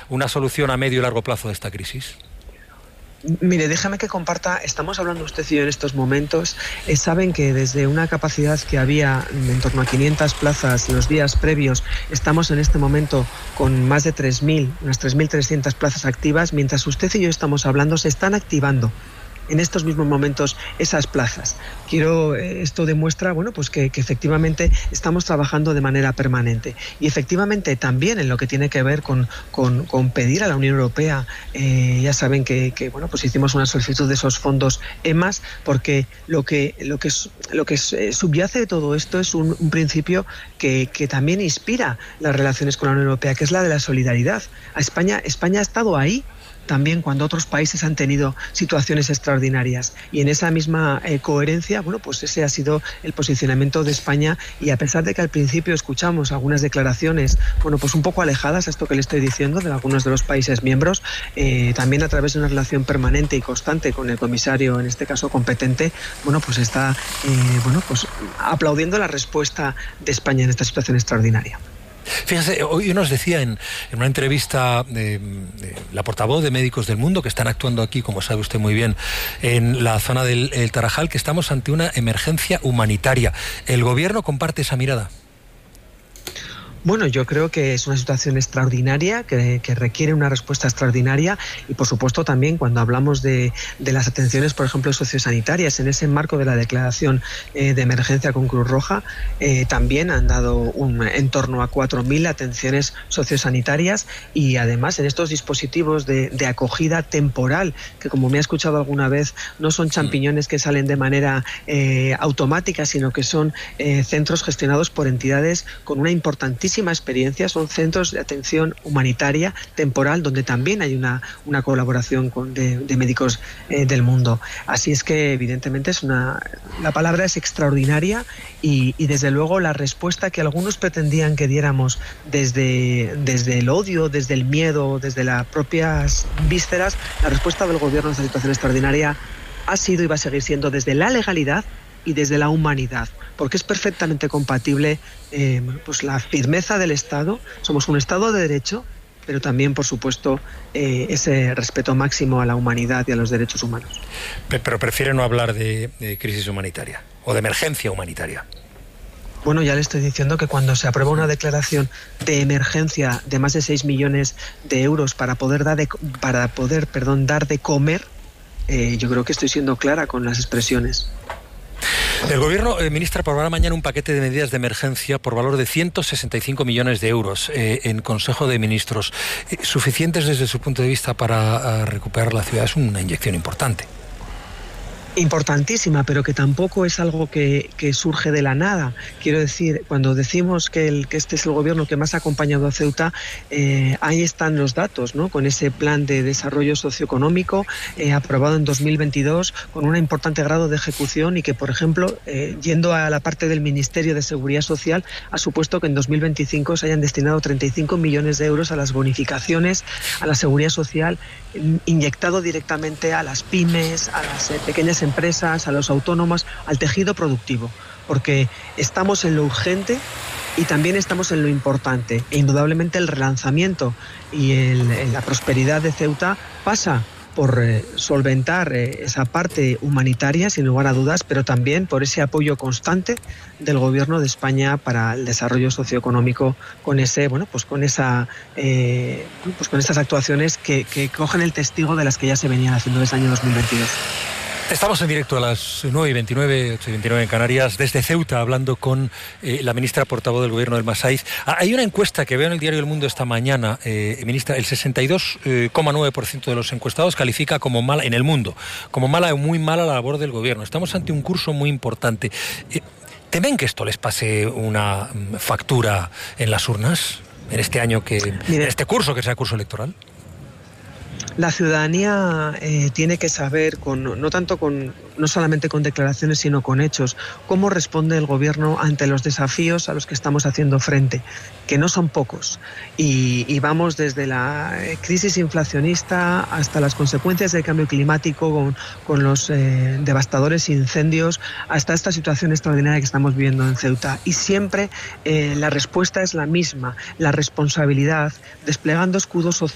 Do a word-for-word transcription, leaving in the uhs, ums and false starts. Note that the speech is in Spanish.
una solución a medio y largo plazo de esta crisis? Mire, déjame que comparta, estamos hablando usted y yo en estos momentos, eh, saben que desde una capacidad que había en torno a quinientas plazas los días previos, estamos en este momento con más de tres mil, unas tres mil trescientas plazas activas, mientras usted y yo estamos hablando, se están activando en estos mismos momentos esas plazas. Quiero, esto demuestra, bueno, pues que, que efectivamente estamos trabajando de manera permanente. Y efectivamente también en lo que tiene que ver con, con, con pedir a la Unión Europea, eh, ya saben que, que, bueno, pues hicimos una solicitud de esos fondos E M A S, porque lo que, lo que, lo que subyace de todo esto es un, un principio que, que también inspira las relaciones con la Unión Europea, que es la de la solidaridad. A España, España ha estado ahí también cuando otros países han tenido situaciones extraordinarias, y en esa misma eh, coherencia, bueno, pues ese ha sido el posicionamiento de España, y a pesar de que al principio escuchamos algunas declaraciones, bueno, pues un poco alejadas a esto que le estoy diciendo de algunos de los países miembros, eh, también a través de una relación permanente y constante con el comisario, en este caso competente, bueno, pues está eh, bueno, pues aplaudiendo la respuesta de España en esta situación extraordinaria. Fíjese, hoy nos decía en, en una entrevista eh, eh, la portavoz de Médicos del Mundo, que están actuando aquí, como sabe usted muy bien, en la zona del el Tarajal, que estamos ante una emergencia humanitaria. ¿El gobierno comparte esa mirada? Bueno, yo creo que es una situación extraordinaria, que, que requiere una respuesta extraordinaria, y por supuesto también cuando hablamos de, de las atenciones, por ejemplo, sociosanitarias, en ese marco de la declaración eh, de emergencia con Cruz Roja, eh, también han dado un, en torno a cuatro mil atenciones sociosanitarias, y además en estos dispositivos de, de acogida temporal, que como me ha escuchado alguna vez, no son champiñones que salen de manera eh, automática, sino que son eh, centros gestionados por entidades con una importantísima experiencia, son centros de atención humanitaria temporal, donde también hay una, una colaboración con, de, de Médicos eh, del Mundo. Así es que evidentemente es una, la palabra es extraordinaria, y, y desde luego la respuesta que algunos pretendían que diéramos desde, desde el odio, desde el miedo, desde las propias vísceras, la respuesta del gobierno en esta situación extraordinaria ha sido y va a seguir siendo desde la legalidad y desde la humanidad, porque es perfectamente compatible eh, pues la firmeza del Estado. Somos un Estado de Derecho, pero también, por supuesto, eh, ese respeto máximo a la humanidad y a los derechos humanos. Pero prefiere no hablar de, de crisis humanitaria o de emergencia humanitaria. Bueno, ya le estoy diciendo que cuando se aprueba una declaración de emergencia de más de seis millones de euros para poder dar de, para poder, perdón, dar de comer, eh, yo creo que estoy siendo clara con las expresiones. El Gobierno, eh, ministra, aprobará mañana un paquete de medidas de emergencia por valor de ciento sesenta y cinco millones de euros eh, en Consejo de Ministros. Eh, ¿Suficientes desde su punto de vista para uh, recuperar la ciudad? Es una inyección importante. Importantísima, pero que tampoco es algo que, que surge de la nada. Quiero decir, cuando decimos que, el, que este es el gobierno que más ha acompañado a Ceuta, eh, ahí están los datos, ¿no? Con ese plan de desarrollo socioeconómico eh, aprobado en dos mil veintidós, con un importante grado de ejecución, y que, por ejemplo, eh, yendo a la parte del Ministerio de Seguridad Social, ha supuesto que en dos mil veinticinco se hayan destinado treinta y cinco millones de euros a las bonificaciones, a la seguridad social, inyectado directamente a las pymes, a las eh, pequeñas empresas, a los autónomos, al tejido productivo, porque estamos en lo urgente y también estamos en lo importante, e indudablemente el relanzamiento y el, la prosperidad de Ceuta pasa por eh, solventar eh, esa parte humanitaria, sin lugar a dudas, pero también por ese apoyo constante del Gobierno de España para el desarrollo socioeconómico, con ese, bueno, pues con esa, eh, pues con esas actuaciones que, que cogen el testigo de las que ya se venían haciendo desde el año dos mil veintidós. Estamos en directo a las nueve y veintinueve, ocho y veintinueve en Canarias, desde Ceuta, hablando con eh, la ministra portavoz del Gobierno del Masaiz. Ah, hay una encuesta que veo en el diario El Mundo esta mañana, eh, ministra, el sesenta y dos coma nueve por ciento de los encuestados califica como mala, en el mundo, como mala o muy mala la labor del Gobierno. Estamos ante un curso muy importante. Eh, ¿Temen que esto les pase una factura en las urnas en este año, que, en este curso que sea curso electoral? La ciudadanía eh, tiene que saber, con, no tanto con, no solamente con declaraciones, sino con hechos, cómo responde el Gobierno ante los desafíos a los que estamos haciendo frente, que no son pocos. Y, y vamos desde la crisis inflacionista hasta las consecuencias del cambio climático, con, con los eh, devastadores incendios, hasta esta situación extraordinaria que estamos viviendo en Ceuta. Y siempre eh, la respuesta es la misma, la responsabilidad, desplegando escudos sociales